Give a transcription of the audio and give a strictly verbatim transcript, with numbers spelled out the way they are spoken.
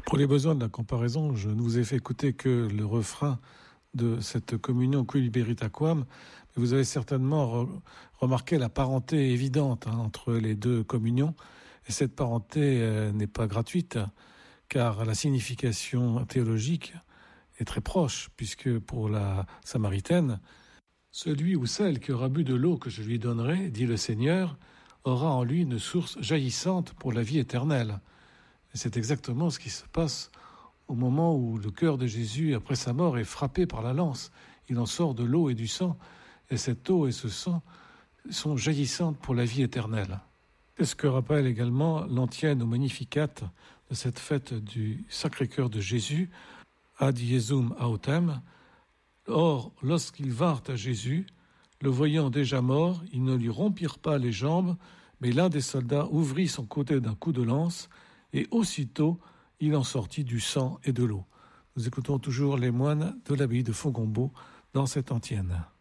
Pour les besoins de la comparaison, je ne vous ai fait écouter que le refrain de cette communion Qui liberit aquam, mais vous avez certainement re- remarqué la parenté évidente hein, entre les deux communions, et cette parenté euh, n'est pas gratuite, car la signification théologique est très proche, puisque pour la Samaritaine, celui ou celle qui aura bu de l'eau que je lui donnerai, dit le Seigneur, aura en lui une source jaillissante pour la vie éternelle. Et c'est exactement ce qui se passe au moment où le cœur de Jésus, après sa mort, est frappé par la lance. Il en sort de l'eau et du sang, et cette eau et ce sang sont jaillissantes pour la vie éternelle. C'est ce que rappelle également l'antienne au Magnificat de cette fête du Sacré-Cœur de Jésus, Ad Iesum Autem. Or, lorsqu'ils vinrent à Jésus, le voyant déjà mort, ils ne lui rompirent pas les jambes, mais l'un des soldats ouvrit son côté d'un coup de lance, et aussitôt il en sortit du sang et de l'eau. Nous écoutons toujours les moines de l'abbaye de Fogombault dans cette antienne.